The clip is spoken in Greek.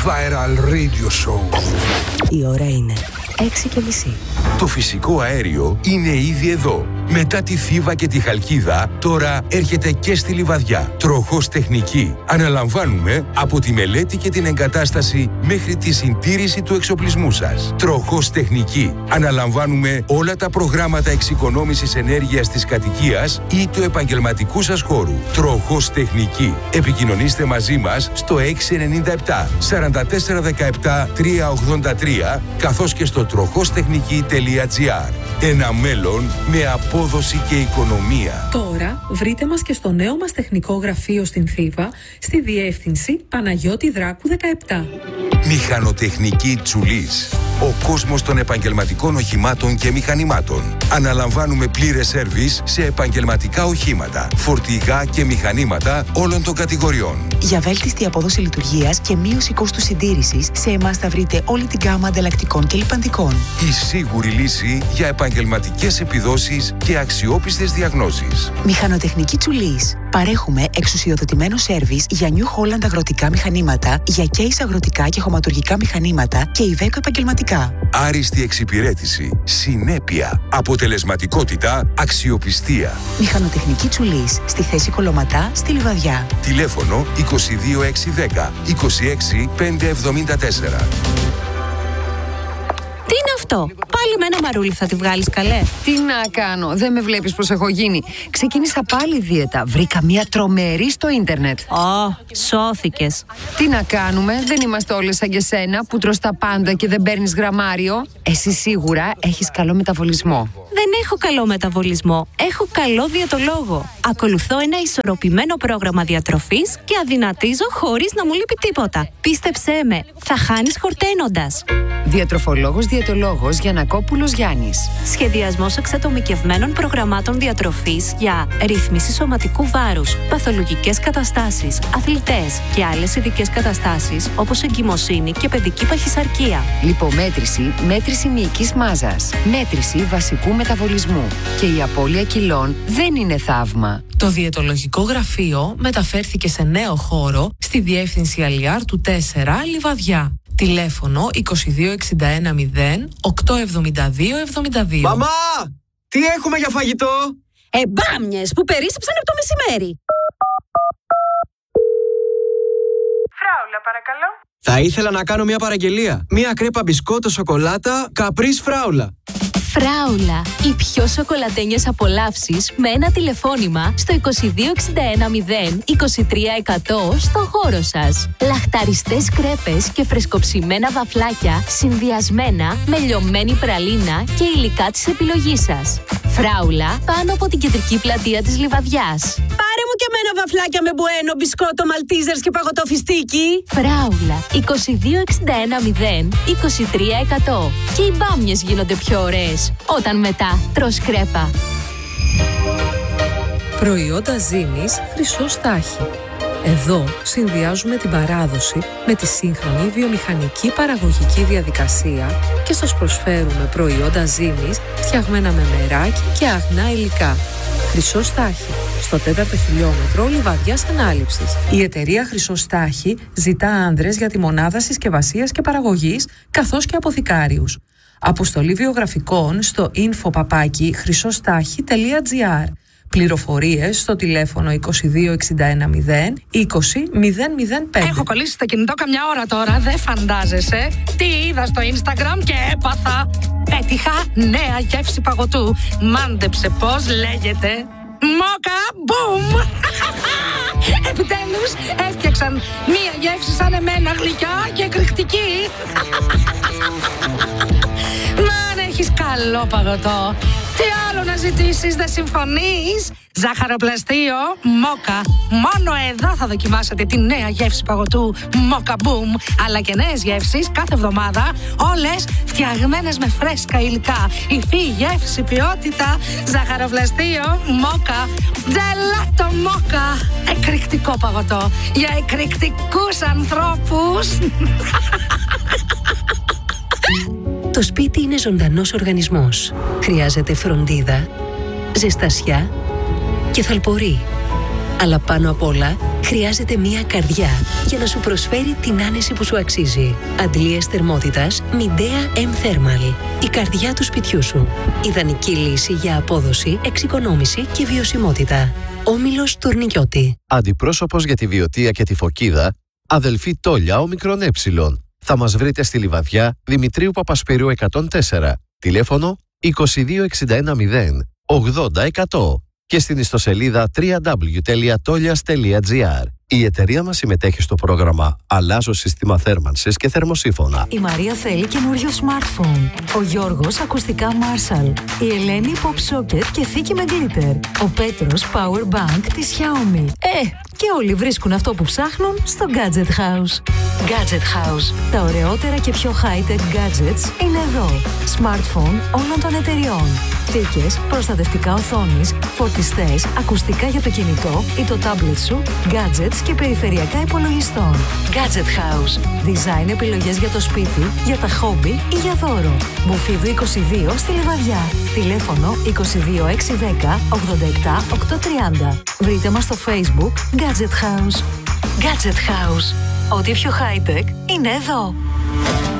Viral Radio Show. Η ώρα είναι 6:30. Το φυσικό αέριο είναι ήδη εδώ. Μετά τη Θήβα και τη Χαλκίδα, τώρα έρχεται και στη Λιβαδιά. Τροχός Τεχνική. Αναλαμβάνουμε από τη μελέτη και την εγκατάσταση μέχρι τη συντήρηση του εξοπλισμού σας. Τροχός Τεχνική. Αναλαμβάνουμε όλα τα προγράμματα εξοικονόμησης ενέργειας της κατοικίας ή του επαγγελματικού σας χώρου. Τροχός Τεχνική. Επικοινωνήστε μαζί μας στο 697 44 17 383 καθώς και στο τροχόστεχνική.gr. Ένα μέλλον με απόδοση και οικονομία. Τώρα βρείτε μας και στο νέο μας τεχνικό γραφείο στην Θήβα, στη διεύθυνση Παναγιώτη Δράκου 17. Μηχανοτεχνική Τσουλής. Ο κόσμος των επαγγελματικών οχημάτων και μηχανημάτων. Αναλαμβάνουμε πλήρες σέρβις σε επαγγελματικά οχήματα, φορτηγά και μηχανήματα όλων των κατηγοριών. Για βέλτιστη απόδοση λειτουργίας και μείωση κόστου συντήρησης, σε εμάς θα βρείτε όλη την γκάμα ανταλλακτικών και λιπαντικών. Η σίγουρη λύση για επαγγελματικές επιδόσεις και αξιόπιστες διαγνώσεις. Μηχανοτεχνική Τσουλής. Παρέχουμε εξουσιοδοτημένο σέρβις για New Holland αγροτικά μηχανήματα, για Case αγροτικά και χωματουργικά μηχανήματα και Iveco επαγγελματικά. Άριστη εξυπηρέτηση, συνέπεια, αποτελεσματικότητα, αξιοπιστία. Μηχανοτεχνική Τσουλής, στη θέση Κολωματά, στη Λιβαδιά. Τηλέφωνο 22610 26574. Τι είναι αυτό? Πάλι με ένα μαρούλι θα τη βγάλεις, καλέ? Τι να κάνω, δεν με βλέπεις πως έχω γίνει? Ξεκίνησα πάλι δίαιτα, βρήκα μια τρομερή στο ίντερνετ. Σώθηκες. Τι να κάνουμε, δεν είμαστε όλες σαν και σένα που τρως τα πάντα και δεν παίρνεις γραμμάριο. Εσύ σίγουρα έχεις καλό μεταβολισμό. Δεν έχω καλό μεταβολισμό, έχω καλό διαιτολόγο. Ακολουθώ ένα ισορροπημένο πρόγραμμα διατροφής και αδυνατίζω χωρίς να μου λείπει τίποτα. Πίστεψέ με, θα χάνεις χορταίνοντας. Διατροφολόγος διαιτολόγος Γιαννακόπουλος Γιάννης. Σχεδιασμός εξατομικευμένων προγραμμάτων διατροφής για ρύθμιση σωματικού βάρους, παθολογικές καταστάσεις, αθλητές και άλλες ειδικές καταστάσεις όπως εγκυμοσύνη και παιδική παχυσαρκία. Λιπομέτρηση, μέτρηση μυϊκής μάζας, μέτρηση βασικού μεταβολισμού. Και η απώλεια κιλών δεν είναι θαύμα. Το διαιτολογικό γραφείο μεταφέρθηκε σε νέο χώρο στη διεύθυνση Αλιάρ του 4 Λιβαδιά. Τηλέφωνο 2261 0 872 72. Μαμά! Τι έχουμε για φαγητό? Μπάμιες που περίσσεψαν από το μεσημέρι. Φράουλα, παρακαλώ. Θα ήθελα να κάνω μια παραγγελία. Μια κρέπα μπισκότο σοκολάτα Caprice Φράουλα. Φράουλα, οι πιο σοκολατένιες απολαύσεις με ένα τηλεφώνημα στο 2261 0 23 100 στο χώρο σας. Λαχταριστές κρέπες και φρεσκοψημένα βαφλάκια συνδυασμένα με λιωμένη πραλίνα και υλικά της επιλογής σας. Φράουλα, πάνω από την κεντρική πλατεία της Λιβαδιάς. Πάρε μου και εμένα βαφλάκια με μπουένο, μπισκότο, μαλτίζερς και παγωτό φιστίκι. Φράουλα, 2261 0 23 100. Και οι μπάμιες γίνονται πιο ωραίες όταν μετά τρως κρέπα. Προϊόντα ζύμης Χρυσό Στάχι. Εδώ συνδυάζουμε την παράδοση με τη σύγχρονη βιομηχανική παραγωγική διαδικασία και σας προσφέρουμε προϊόντα ζύμης φτιαγμένα με μεράκι και αγνά υλικά. Χρυσό Στάχι, στο 4ο χιλιόμετρο Λιβαδιάς Ανάληψης. Η εταιρεία Χρυσό Στάχι ζητά άνδρες για τη μονάδα συσκευασίας και παραγωγής, καθώς και αποθηκάριους. Αποστολή βιογραφικών στο info@χρυσοστάχι.gr. Πληροφορίες στο τηλέφωνο 2261 0 20 005. Έχω κολλήσει στο κινητό καμιά ώρα τώρα, δεν φαντάζεσαι. Τι είδα στο Instagram και έπαθα. Πέτυχα νέα γεύση παγωτού. Μάντεψε πώς λέγεται. Μόκα μπουμ! Επιτέλους έφτιαξαν μία γεύση σαν εμένα, γλυκιά και εκρηκτική. Μαν, έχεις καλό παγωτό. Τι άλλο να ζητήσεις, δεν συμφωνείς? Ζάχαροπλαστείο Μόκα. Μόνο εδώ θα δοκιμάσετε τη νέα γεύση παγωτού Μόκα Boom. Αλλά και νέες γεύσεις κάθε εβδομάδα, όλες φτιαγμένες με φρέσκα υλικά. Υφή, γεύση, ποιότητα. Ζάχαροπλαστείο Μόκα. Τζελάτο Μόκα. Εκρηκτικό παγωτό για εκρηκτικούς ανθρώπους. Το σπίτι είναι ζωντανός οργανισμός. Χρειάζεται φροντίδα, ζεστασιά και θαλπορή. Αλλά πάνω απ' όλα χρειάζεται μία καρδιά για να σου προσφέρει την άνεση που σου αξίζει. Αντλίες θερμότητας Midea M Thermal. Η καρδιά του σπιτιού σου. Ιδανική λύση για απόδοση, εξοικονόμηση και βιωσιμότητα. Όμιλος Τουρνικιώτη. Αντιπρόσωπος για τη Βιωτία και τη Φωκίδα, αδελφή Τόλια Όμικρον Ε. Θα μας βρείτε στη Λιβαδιά, Δημητρίου Παπασπυρίου 104, τηλέφωνο 22610 80 και στην ιστοσελίδα www.tolias.gr. Η εταιρεία μας συμμετέχει στο πρόγραμμα «Αλλάζω σύστημα θέρμανσης και θερμοσύφωνα». Η Μαρία θέλει καινούριο smartphone. Ο Γιώργος ακουστικά Marshall. Η Ελένη pop socket και θήκη με glitter. Ο Πέτρος power bank της Xiaomi. Και όλοι βρίσκουν αυτό που ψάχνουν στο Gadget House. Gadget House. Τα ωραιότερα και πιο high-tech gadgets είναι εδώ. Smartphone όλων των εταιριών. Θήκες, προστατευτικά οθόνης, φορτιστές, ακουστικά για το κινητό ή το tablet σου, gadgets και περιφερειακά υπολογιστών. Gadget House. Design επιλογές για το σπίτι, για τα χόμπι ή για δώρο. Μπουφίδου 22 στη Λιβαδιά. Τηλέφωνο 22610 87 830. Βρείτε μας στο Facebook Gadget House. Gadget House. Ό,τι πιο high-tech είναι εδώ.